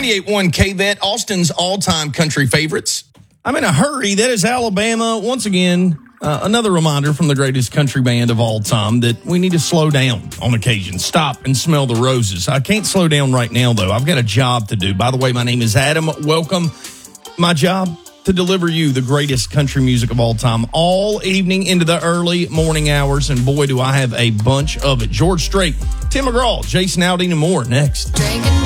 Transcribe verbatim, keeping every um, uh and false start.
ninety-eight point one K-Vet, Austin's all-time country favorites. I'm in a hurry. That is Alabama. Once again, uh, another reminder from the greatest country band of all time that we need to slow down on occasion. Stop and smell the roses. I can't slow down right now, though. I've got a job to do. By the way, my name is Adam. Welcome. My job to deliver you the greatest country music of all time all evening into the early morning hours. And boy, do I have a bunch of it. George Strait, Tim McGraw, Jason Aldean, and more next. Drinking